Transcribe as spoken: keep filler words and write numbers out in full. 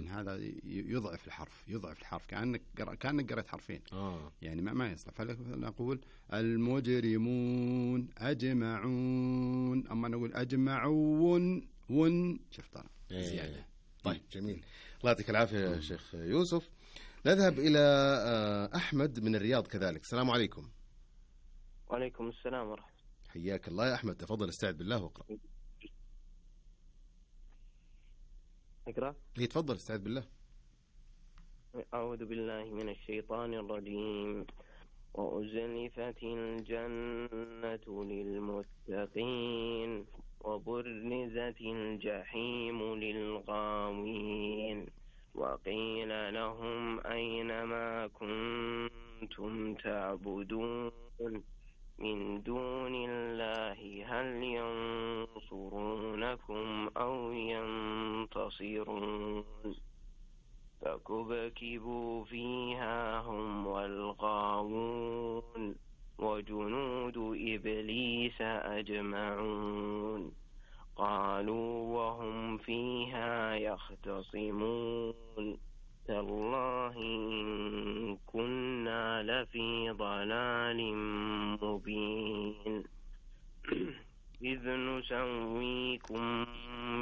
هذا يضعف الحرف، يضعف الحرف كأنك كأنك قرأت حرفين. آه. يعني ما ما يصلح. فنقول المجرمون أجمعون، أما نقول أجمعون ون، شوف طبعا زيادة. طيب جميل، الله يعطيك العافية يا شيخ يوسف. نذهب إلى أحمد من الرياض كذلك. السلام عليكم. وعليكم السلام ورحمة الله. حياك الله يا أحمد، تفضل استعد بالله واقرأ. اقرأ. هي تفضل استعد بالله. أعوذ بالله من الشيطان الرجيم. وأزلفت الجنة للمتقين وبرزت الجحيم للغاوين وقيل لهم أين ما كنتم تعبدون من دون الله هل ينصرونكم أو ينتصرون فكبكبوا فيها هم والغاوون وجنود إبليس أجمعون قالوا وهم فيها يختصمون تالله إن كنا لفي ضلال مبين إذ نسويكم